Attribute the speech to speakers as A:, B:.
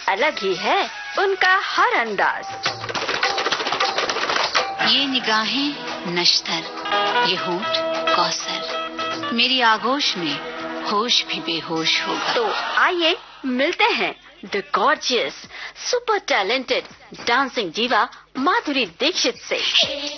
A: अलग ही है उनका हर अंदाज।
B: ये निगाहें नश्तर, ये होंठ कौसर, मेरी आगोश में होश भी बेहोश होगा।
A: तो आइए मिलते हैं the gorgeous super talented dancing दीवा माधुरी दीक्षित से।